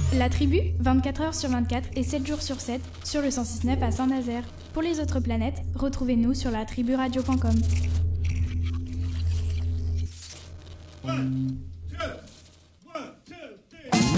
La tribu, 24 heures sur 24 et 7 jours sur 7, sur le 106.9 à Saint-Nazaire. Pour les autres planètes, retrouvez-nous sur latriburadio.com.